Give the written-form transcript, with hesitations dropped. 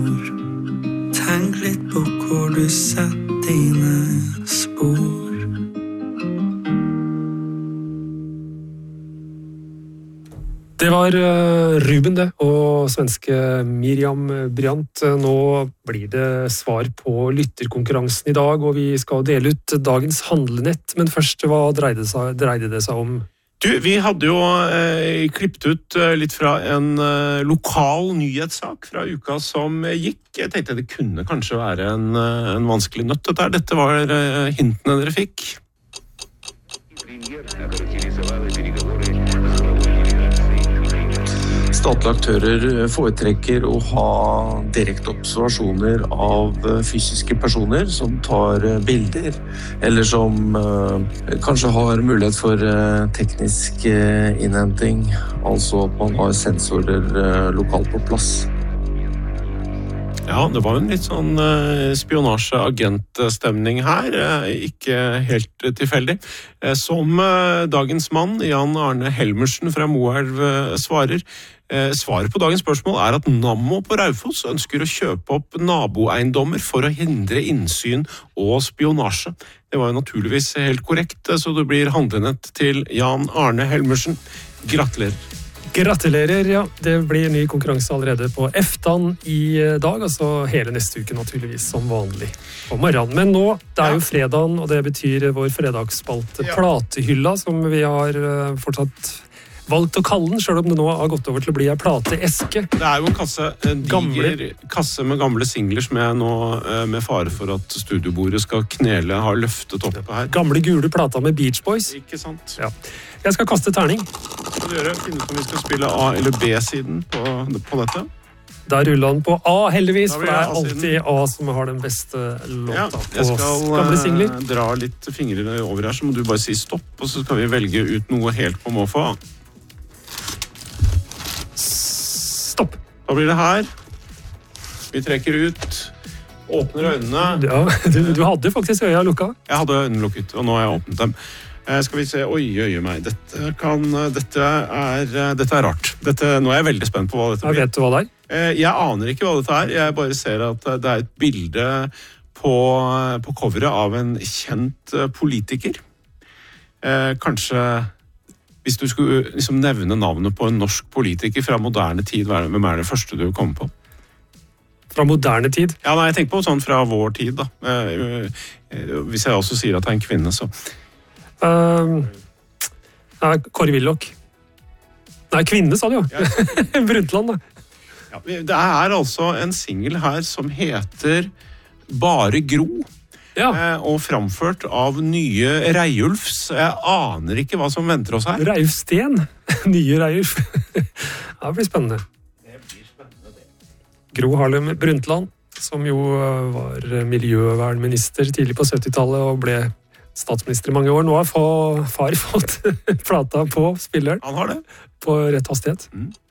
Tenk litt på hvor du setter dine spor. Det var Ruben det, og svenske Miriam Bryant. Nå blir det svar på lytterkonkurransen i dag, og vi skal dele ut dagens handlenett. Men først, hva dreide det seg om? Du, vi hadde jo klippet ut litt fra en lokal nyhetssak fra uka som gikk. Jeg tenkte det kunne kanskje være en vanskelig nøtt. Dette var hintene dere fikk. Statlige aktører foretrekker å ha direkte observasjoner av fysiske personer som tar bilder, eller som kanskje har mulighet for teknisk innhenting, altså at man har sensorer lokalt på plass. Ja, det var en litt sånn spionasjeagentstemning her, ikke helt tilfeldig. Som dagens mann, Jan Arne Helmersen fra Moelv, svarer. Svaret på dagens spørsmål er at Nammo på Raufoss ønsker å kjøpe opp naboeiendommer for å hindre innsyn og spionasje. Det var jo naturligvis helt korrekt, så det blir handlenett til Jan Arne Helmersen. Gratulerer. Gratulerer, ja. Det blir ny konkurranse allerede på Eftan i dag, altså hele neste uke naturligvis, som vanlig på morgenen. Men nå, det er jo fredagen, og det betyr vår fredagsspalte Platehylla, som vi har fortsatt valgt å kalle den, selv om det nå har gått over til å bli en plateeske. Det er jo en diger kasse med gamle singler som jeg nå, med fare for at studiobordet skal knele, har løftet opp her. Gamle gule plata med Beach Boys. Ikke sant? Ja. Jeg skal kaste terning. Hva skal du gjøre? Finne ut om vi skal spille A- eller B-siden på dette? Der ruller han på A, heldigvis, for det er alltid A som har den beste låta på gamle singler. Jeg skal dra litt fingre over her, så må du bare si stopp, og så skal vi velge ut noe helt på måfå. Stopp. Da blir det her. Vi trekker ut, åpner øynene. Ja, du hadde faktisk øya lukka. Jeg hadde øynene lukket, og nå har jeg åpnet dem. Skal vi se, oi meg, dette er rart. Nå er jeg veldig spent på hva dette blir. Vet du hva det er? Jeg aner ikke hva dette er. Jeg bare ser at det er et bilde på coveret av en kjent politiker. Kanskje, hvis du skulle liksom nevne navnet på en norsk politiker fra moderne tid, hvem er det første du kommer på? Fra moderne tid? Ja, nei, jeg tenker på sånn fra vår tid da. Hvis jeg også sier at det er en kvinne, så... Kåre Willoch. Nei, kvinne sa du jo. Brundtland da. Ja, det er altså en single her som heter Bare Gro. Ja. Og framført av nye Reiulfs. Jeg aner ikke hva som venter oss her. Reiulfsten. Nye Reiulf. Det blir spennende. Gro Harlem Brundtland, som jo var miljøvernminister tidlig på 70-tallet og ble statsminister i mange år. Nå har far fått plata på spilleren. Han har det. På rett hastighet.